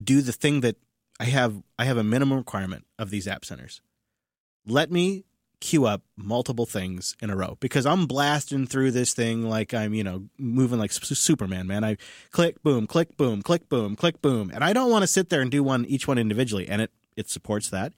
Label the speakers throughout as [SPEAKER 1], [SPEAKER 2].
[SPEAKER 1] do the thing that I have a minimum requirement of these app centers. Let me queue up multiple things in a row because I'm blasting through this thing like I'm, moving like Superman, man. I click, boom, click, boom, click, boom, click, boom. And I don't want to sit there and do each one individually. And it supports that.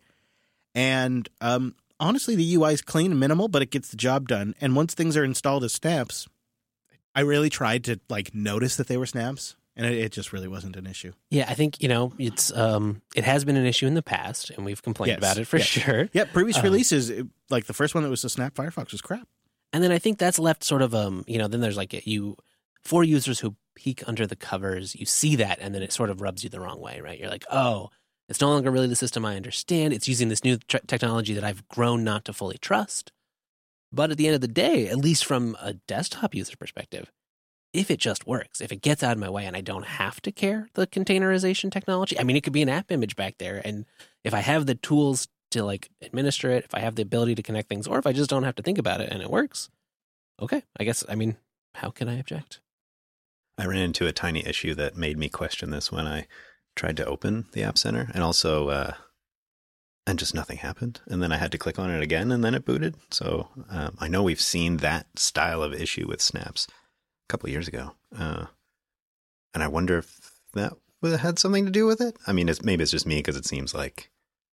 [SPEAKER 1] And honestly, the UI is clean and minimal, but it gets the job done. And once things are installed as snaps, I really tried to notice that they were snaps. And it just really wasn't an issue.
[SPEAKER 2] Yeah, I think, it's it has been an issue in the past, and we've complained about it for sure.
[SPEAKER 1] Yeah, previous releases, like the first one that was the Snap Firefox was crap.
[SPEAKER 2] And then I think that's left sort of, then there's for users who peek under the covers, you see that, and then it sort of rubs you the wrong way, right? You're like, oh, it's no longer really the system I understand. It's using this new technology that I've grown not to fully trust. But at the end of the day, at least from a desktop user perspective, if it just works, if it gets out of my way and I don't have to care the containerization technology, I mean, it could be an app image back there. And if I have the tools to administer it, if I have the ability to connect things, or if I just don't have to think about it and it works, okay, how can I object?
[SPEAKER 3] I ran into a tiny issue that made me question this when I tried to open the App Center, and also, and just nothing happened. And then I had to click on it again, and then it booted. So I know we've seen that style of issue with snaps couple of years ago. And I wonder if that had something to do with it. I mean, maybe it's just me because it seems like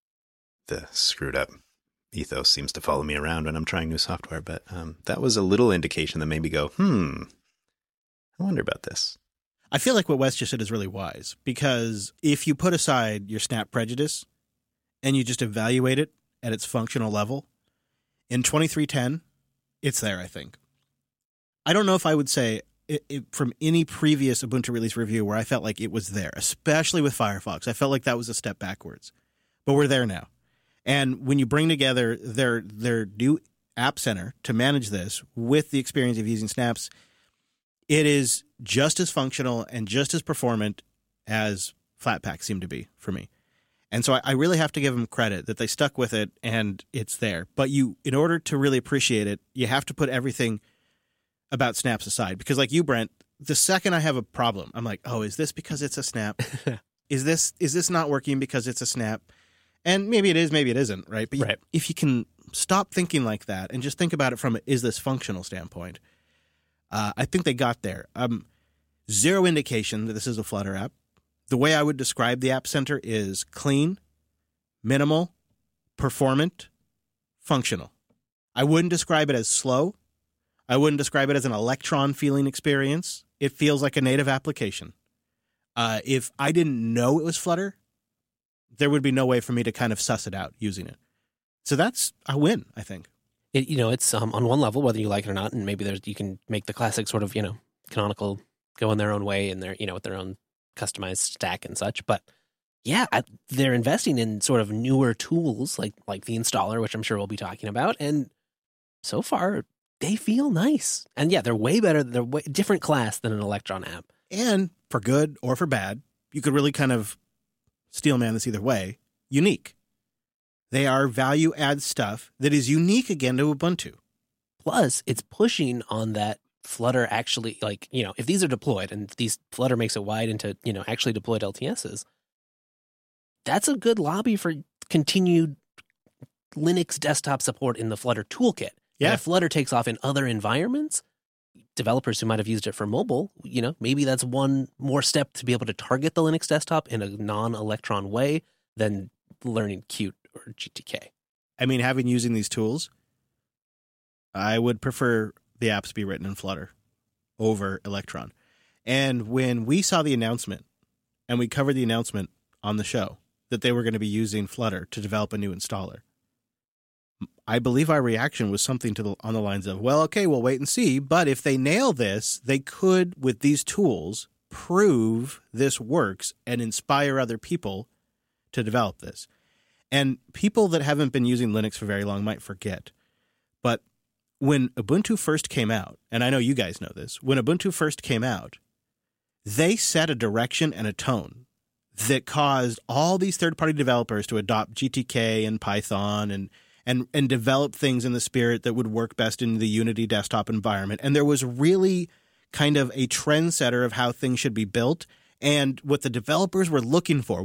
[SPEAKER 3] the screwed up ethos seems to follow me around when I'm trying new software. But that was a little indication that made me go, I wonder about this.
[SPEAKER 1] I feel like what Wes just said is really wise because if you put aside your Snap prejudice and you just evaluate it at its functional level, in 2310, it's there, I think. I don't know if I would say from any previous Ubuntu release review where I felt like it was there, especially with Firefox. I felt like that was a step backwards. But we're there now. And when you bring together their new App Center to manage this with the experience of using snaps, it is just as functional and just as performant as Flatpak seemed to be for me. And so I really have to give them credit that they stuck with it and it's there. But in order to really appreciate it, you have to put everything about snaps aside, because like you, Brent, the second I have a problem, I'm like, oh, is this because it's a snap? Is this not working because it's a snap? And maybe it is, maybe it isn't, right? But if you can stop thinking like that and just think about it from is this functional standpoint, I think they got there. Zero indication that this is a Flutter app. The way I would describe the App Center is clean, minimal, performant, functional. I wouldn't describe it as slow. I wouldn't describe it as an Electron feeling experience. It feels like a native application. If I didn't know it was Flutter, there would be no way for me to kind of suss it out using it. So that's a win, I think.
[SPEAKER 2] It's on one level, whether you like it or not, and maybe you can make the classic sort of, Canonical go in their own way and their, with their own customized stack and such. But yeah, they're investing in sort of newer tools like the installer, which I'm sure we'll be talking about. And so far, they feel nice. And yeah, they're way better. They're way different class than an Electron app.
[SPEAKER 1] And for good or for bad, you could really kind of steelman this either way. Unique. They are value add stuff that is unique again to Ubuntu.
[SPEAKER 2] Plus, it's pushing on that Flutter actually, if these are deployed and Flutter makes it wide into, actually deployed LTSs, that's a good lobby for continued Linux desktop support in the Flutter toolkit. Yeah. And if Flutter takes off in other environments, developers who might have used it for mobile, maybe that's one more step to be able to target the Linux desktop in a non-Electron way than learning Qt or GTK.
[SPEAKER 1] I mean, using these tools, I would prefer the apps be written in Flutter over Electron. And when we saw the announcement, and we covered the announcement on the show, that they were going to be using Flutter to develop a new installer, I believe our reaction was something on the lines of, well, okay, we'll wait and see. But if they nail this, they could, with these tools, prove this works and inspire other people to develop this. And people that haven't been using Linux for very long might forget. But when Ubuntu first came out, and I know you guys know this, when Ubuntu first came out, they set a direction and a tone that caused all these third-party developers to adopt GTK and Python and develop things in the spirit that would work best in the Unity desktop environment. And there was really kind of a trendsetter of how things should be built and what the developers were looking for.